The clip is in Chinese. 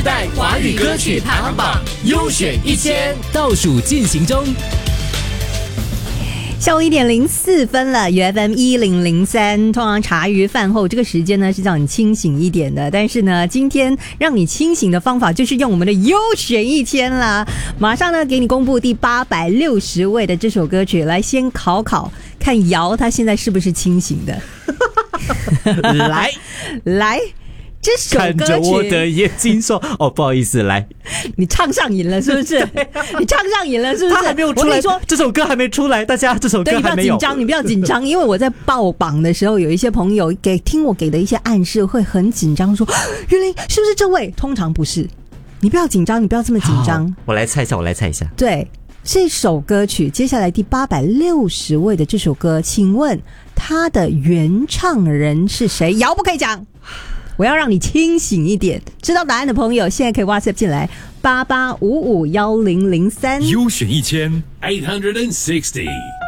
代华语歌曲排行榜优选1000倒数进行中。 下午1:04了，UFM1003。通常茶余饭后这个时间呢是叫你清醒一点的，但是呢，今天让你清醒的方法就是用我们的优选1000啦。马上呢给你公布第860位的这首歌曲，来先考考看姚他现在是不是清醒的。来。这首歌曲看着我的眼睛说：“哦，不好意思，来， 你唱上瘾了是不是？你唱上瘾了是不是？ 他还没有出来，我跟你说，这首歌还没出来，大家这首歌还没有。 你不要紧张，因为我在报榜的时候，有一些朋友听我给的一些暗示，会很紧张，说袁林是不是这位？通常不是，你不要紧张，你不要这么紧张。 我来猜一下。 对，这首歌曲接下来第860位的这首歌，请问它的原唱人是谁？姚不可以讲。我要让你清醒一点，知道答案的朋友现在可以 WhatsApp 进来88551003。 优选1000 860